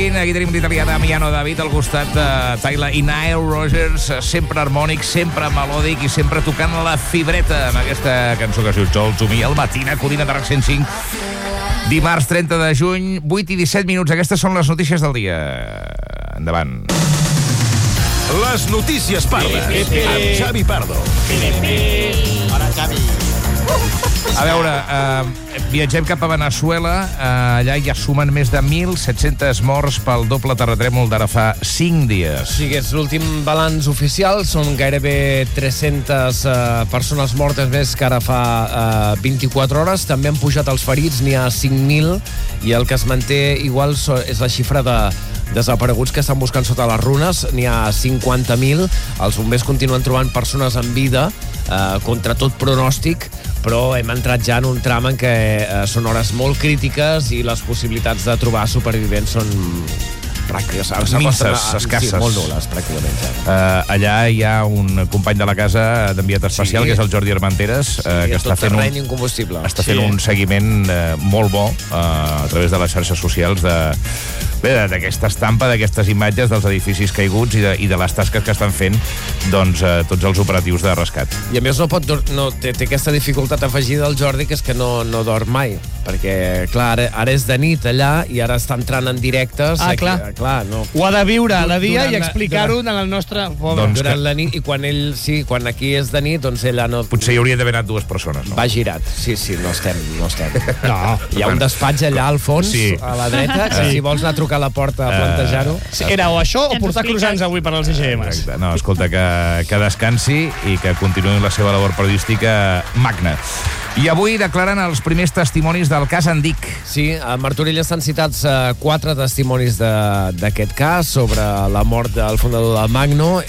Queen. Aquí tenim l'italià Damiano David al costat de Tyler i Nile Rodgers, sempre harmònic, sempre melòdic i sempre tocant la fibreta amb aquesta cançó que es diu Talk to Me al Matina Codina de RAC 105. Dimarts 30 de juny, 8 i 17 minuts. Aquestes són les notícies del dia. Endavant. Les notícies parlen amb Xavi Pardo. Hola, Xavi. A veure, viatgem cap a Veneçuela. Allà ja sumen més de 1.700 morts pel doble terratrèmol d'ara fa 5 dies. Sí, que és l'últim balanç oficial. Són gairebé 300 persones mortes més que ara fa 24 hores. També han pujat els ferits, n'hi ha 5.000, i el que es manté igual és la xifra de desapareguts que estan buscant sota les runes. N'hi ha 50.000. Els bombers continuen trobant persones en vida, contra tot pronòstic, però hem entrat ja en un tram en què són hores molt crítiques i les possibilitats de trobar supervivents són pràctiques, minces, escasses. Sí, molt nul·les, pràcticament. Allà hi ha un company de la casa d'enviat especial, que és el Jordi Armenteres, que està fent un seguiment molt bo a través de les xarxes socials d'aquesta estampa, d'aquestes imatges dels edificis caiguts i de les tasques que estan fent doncs, tots els operatius de rescat. I a més té aquesta dificultat afegida al Jordi, que és que no dorm mai, perquè clar, ara és de nit allà i ara està entrant en directes. Clar, no. Ho ha de viure a la dia i explicar-ho en el nostre... Durant la nit, i quan aquí és de nit, doncs ella no... Potser hi hauria d'haver anat dues persones, no? Va girat. Sí, no estem. No. Hi ha un despatx allà al fons, a la dreta, que si vols anar a trucar a la porta a plantejar-ho... Era o això o portar croissants avui per als IGMs. No, escolta, que descansi i que continuï la seva labor periodística magna. I avui declaren els primers testimonis del cas Andic. Sí, a Martorell estan citats 4 testimonis d'aquest cas sobre la mort del fundador del Magno.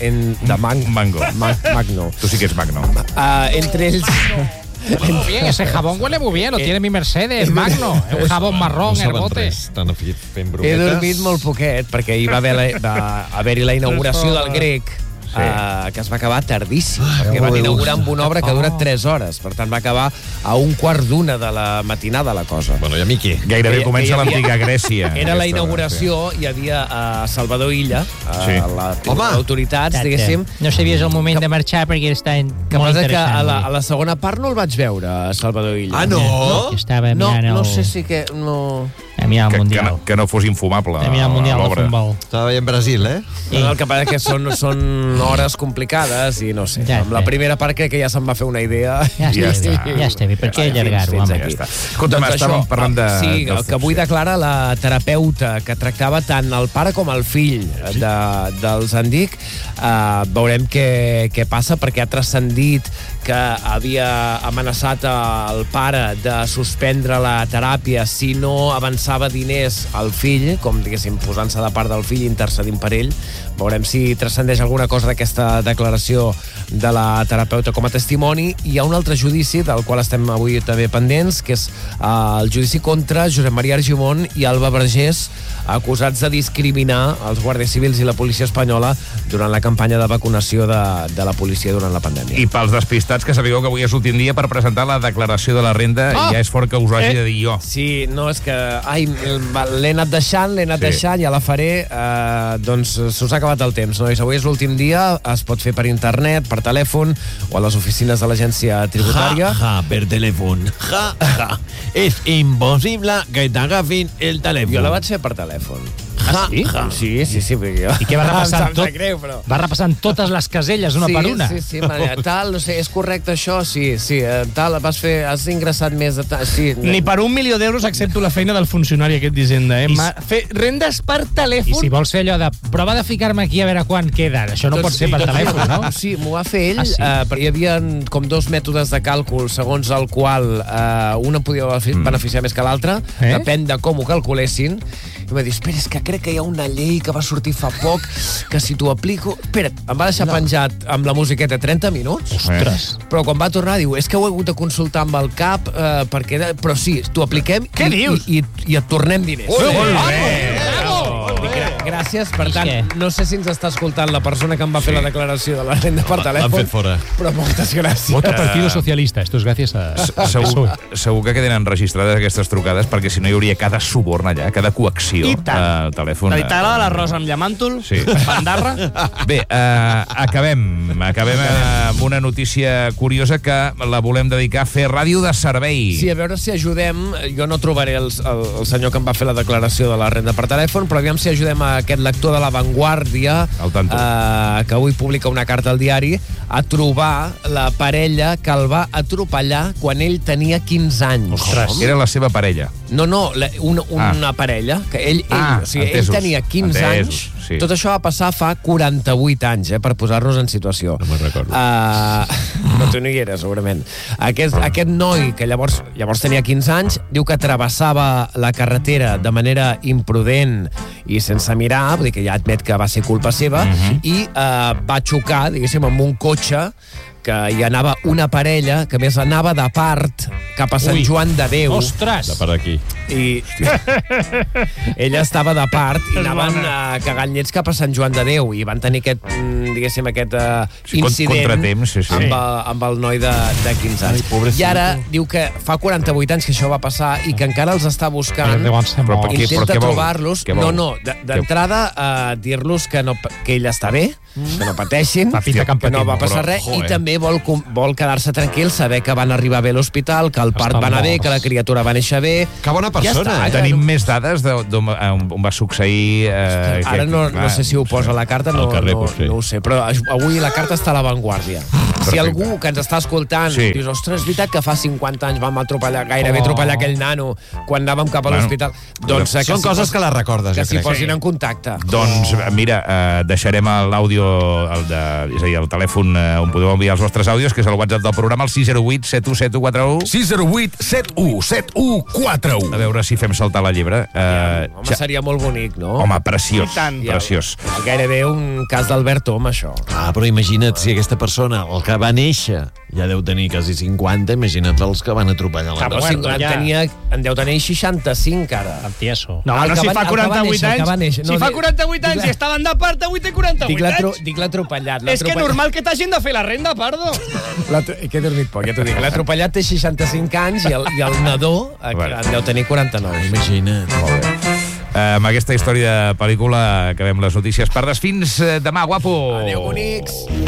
Magno. Tu sí que ets Magno. Entre ells... Muy bien, ese jabón huele muy bien, lo tiene mi Mercedes, Magno, un jabón marrón, herbote. He dormit molt poquet, perquè hi va haver-hi la inauguració del Grec, que es va acabar tardíssim, perquè van inaugurar amb una obra que ha durat 3 hores, per tant va acabar a 1:15 de la matinada la cosa. Bueno, i a mi què? Gairebé comença l'antiga Grècia. Era la inauguració, hi havia Salvador Illa, les autoritats, diguéssim. No sabies el moment de marxar perquè està molt interessant. A la segona part no el vaig veure, Salvador Illa. Ah, no? Estava mirant no sé si que... No... Que no fos infumable l'obra. Estava veient Brasil, eh? El que passa que són hores complicades i no sé, amb la primera part crec que ja se'n va fer una idea. Ja està bé, per què allargar-ho? Escolta'm, estàvem parlant de... Sí, el que avui declara la terapeuta que tractava tant el pare com el fill dels Andic. Veurem què passa, perquè ha transcendit que havia amenaçat el pare de suspendre la teràpia si no avançava diners al fill, com diguéssim, posant-se de part del fill, intercedint per ell. Veurem si transcendeix alguna cosa d'aquesta declaració de la terapeuta com a testimoni. Hi ha un altre judici del qual estem avui també pendents, que és el judici contra Josep Maria Argimon i Alba Vergés, acusats de discriminar els guàrdies civils i la policia espanyola durant la campanya de vacunació de la policia durant la pandèmia. I pels despistats, que sapigueu que avui és l'últim dia per presentar la declaració de la renda, ja és fort que us ho hagi de dir jo. Sí, no, és que l'he anat deixant, ja la faré, doncs s'us ha acabat el temps, nois. Avui és l'últim dia, es pot fer per internet, per telèfon o a les oficines de l'agència tributària. Per telèfon. És impossible que t'agafin el telèfon. Jo la vaig fer per telèfon. Sí? Sí, perquè jo... I què va repassant tot? Greu, però... Va repassant totes les caselles, una per una? Sí, tal, no sé, és correcte això? Sí, tal, has ingressat més de tal... Sí. Ni per 1 milió d'euros accepto la feina del funcionari aquest d'Hisenda, Fer rendes per telèfon... I si vols fer allò de prova de ficar-me aquí a veure quan queda, això no pot ser per telèfon, no? Sí, m'ho va fer ell, perquè hi havia com 2 mètodes de càlcul segons el qual una podia beneficiar més que l'altra, depèn de com ho calculessin. I va dir, espera, és que crec que hi ha una llei que va sortir fa poc, que si t'ho aplico... Espera, em va deixar penjat amb la musiqueta 30 minuts. Ostres! Però quan va tornar, diu, és que ho he hagut de consultar amb el cap, perquè... Però sí, t'ho apliquem i et tornem diners. Molt bé! gràcies. Per tant, no sé si ens està escoltant la persona que em va fer la declaració de la renda per telèfon. L'han fet fora. Però moltes gràcies. Vota Partido Socialista. Esto es gracias a... Segur que queden enregistrades aquestes trucades, perquè si no hi hauria cada suborn allà, cada coacció al telèfon. T'agrada l'arròs amb llamàntol? Sí. Bandarra? Bé, acabem amb una notícia curiosa que la volem dedicar a fer ràdio de servei. Sí, a veure si ajudem. Jo no trobaré el senyor que em va fer la declaració de la renda per telèfon, però aviam si ajudem a aquest lector de La Vanguardia, que avui publica una carta al diari, a trobar la parella que el va atropellar quan ell tenia 15 anys. Ostres, era la seva parella. No, una parella, que ell tenia 15 anys. Sí. Tot això va passar fa 48 anys, per posar-nos en situació. No me'n recordo. No, tu no hi eres, segurament. Aquest noi, que llavors tenia 15 anys, diu que travessava la carretera de manera imprudent i sense mirar, vull dir que ja admet que va ser culpa seva, i va xocar, diguéssim, amb un cotxe que hi anava una parella que més anava de part cap a Sant Joan de Déu. Ostres! De part d'aquí. I ella estava de part i anaven cagant llets cap a Sant Joan de Déu i van tenir aquest, diguéssim, aquest incident amb el noi de 15 anys. I ara diu que fa 48 anys que això va passar i que encara els està buscant. Intenta trobar-los. No, d'entrada dir-los que ell està bé, que no pateixin, que no va passar res, i també vol quedar-se tranquil, saber que van arribar bé a l'hospital, que el part va anar bé, que la criatura va néixer bé. Que bona persona. Tenim més dades d'on va succeir... Ara no sé si ho posa a la carta, no ho sé, però avui la carta està a La Vanguardia. Si algú que ens està escoltant dius, ostres, és veritat que fa 50 anys vam gairebé atropellar aquell nano quan anàvem cap a l'hospital, doncs... Són coses que les recordes, que s'hi posin en contacte. Doncs, mira, deixarem l'àudio, és a dir, el telèfon on podeu enviar els vostres àudios, que és el WhatsApp del programa, el 608 717141. 608 717141. A veure si fem saltar la llebre. Home, seria molt bonic, no? Home, preciós. Preciós. Gairebé un cas d'Alberto, home, això. Però imagina't, si aquesta persona, el que va néixer, ja deu tenir quasi 50, imagina't els que van atropellar la persona. En deu tenir 65, ara. El tieso. No, si fa 48 anys... Si fa 48 anys i estaven de part, avui té 48 anys. Dic l'atropellat. És que normal que t'hagin de fer la renda, Pardo. Que he dormit poc, ja t'ho dic. L'atropellat té 65 anys i el nadó en deu tenir 49. Imagina't. Molt bé. Amb aquesta història de pel·lícula acabem les notícies pardes. Fins demà, guapo! Adéu, bonics!